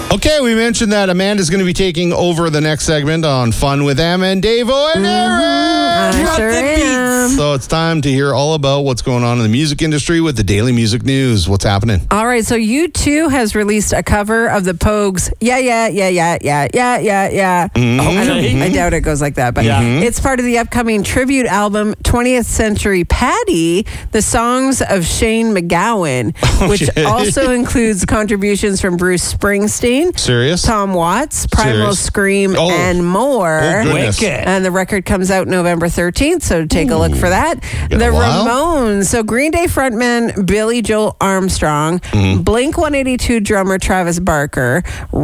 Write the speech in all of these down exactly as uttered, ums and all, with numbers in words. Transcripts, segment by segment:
Okay, we mentioned that Amanda's going to be taking over the next segment on Fun with Em and Davo and Aaron. I sure am. So it's time to hear all about what's going on in the music industry with the Daily Music News. What's happening? All right, so U two has released a cover of the Pogues' Yeah, Yeah, Yeah, Yeah, Yeah, Yeah, Yeah, Yeah. Mm-hmm. I, don't, I doubt it goes like that, but Yeah. it's part of the upcoming tribute album twentieth Century Patty, the songs of Shane McGowan, which Okay. also includes contributions from Bruce Springsteen, Serious? Tom Watts, Primal Serious? Scream, Oh. and more. Oh, goodness. Wicked. And the record comes out November thirteenth, so take a look for that. Been The a while. Ramones, so Green Day frontman Billy Joel Armstrong, Mm-hmm. Blink one eighty-two drummer Travis Barker,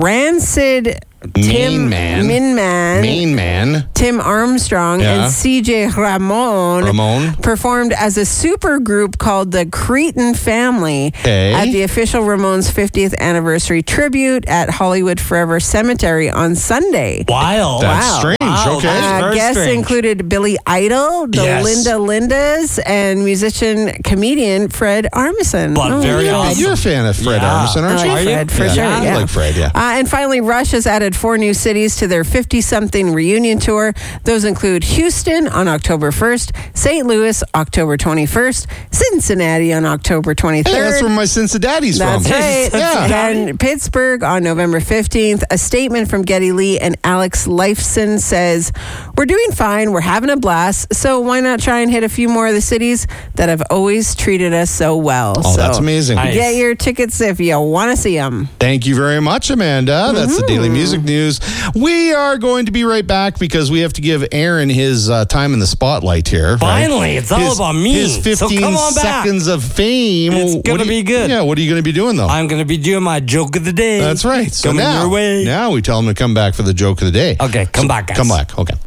Rancid Tim Main Man. Min Man, Main Man. Tim Armstrong, Yeah. and C J Ramon, Ramon. performed as a super group called the Cretin Family Okay. at the official Ramones fiftieth anniversary tribute at Hollywood Forever Cemetery on Sunday. Wild. That's Wow. strange. Wow, Okay. that's Uh, very guests strange. included Billy Idol, the Yes. Linda Lindas, and musician comedian Fred Armisen. But very yeah. awesome. You're a fan of Fred Yeah. Armisen, I aren't like you? Are you? Fred, for Yeah. sure. I Yeah. like Fred, yeah. Uh, and finally, Rush has added four new cities to their fifty-something reunion tour. Those include Houston on October first, Saint Louis October twenty-first, Cincinnati on October twenty-third. Hey, that's where my Cincinnati's That's from. right. Yeah. And Pittsburgh on November fifteenth. A statement from Geddy Lee and Alex Lifeson says, "We're doing fine. We're having a blast. So why not try and hit a few more of the cities that have always treated us so well?" Oh, so that's amazing. Nice. Get your tickets if you want to see them. Thank you very much, Amanda. That's the Daily Mm-hmm. Music News. We are going to be right back because we have to give Aaron his uh, time in the spotlight here. right? Finally, it's all His- about me. His So fifteen come on back. seconds of fame. It's What gonna do you- be good. Yeah, what are you going to be doing, though? I'm going to be doing my joke of the day. That's right. So Coming now, your way. now we tell him to come back for the joke of the day. Okay, come back, guys. Come back. Okay.